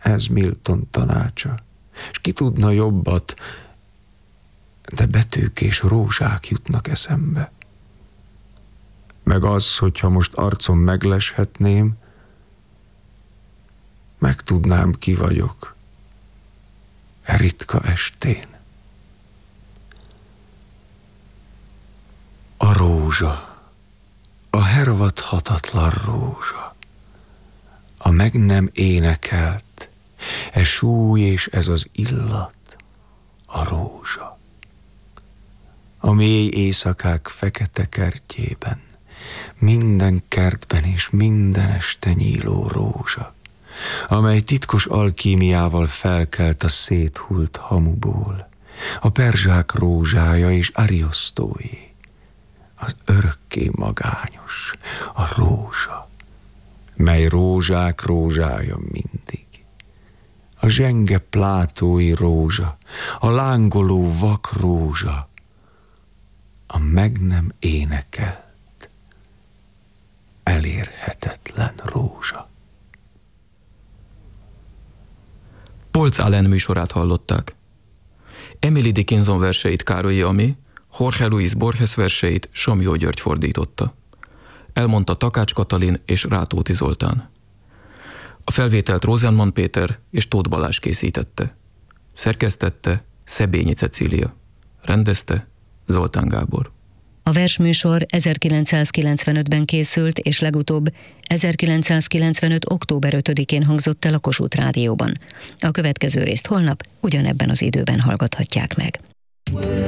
Ez Milton tanácsa. És ki tudna jobbat, de betűk és rózsák jutnak eszembe. Meg az, hogyha most arcom megleshetném, megtudnám, ki vagyok e ritka estén. A rózsa, a hervadhatatlan rózsa, a meg nem énekelt, e súly és ez az illat, a rózsa. A mély éjszakák fekete kertjében, minden kertben és minden este nyíló rózsa, amely titkos alkímiával felkelt a széthult hamuból, a perzsák rózsája és Ariosztóé, az örökké magányos, a rózsa, mely rózsák rózsája mindig. A zsenge plátói rózsa, a lángoló vak rózsa, a meg nem énekelt, elérhetetlen rózsa. Polc Allen műsorát hallották. Emily Dickinson verseit Károlyi Ami, Jorge Luis Borges verseit Somlyó György fordította. Elmondta Takács Katalin és Rátóti Zoltán. A felvételt Rosenman Péter és Tóth Balázs készítette. Szerkesztette Szebényi Cecília. Rendezte Zoltán Gábor. A versműsor 1995-ben készült, és legutóbb 1995. október 5-én hangzott el a Kossuth Rádióban. A következő részt holnap ugyanebben az időben hallgathatják meg.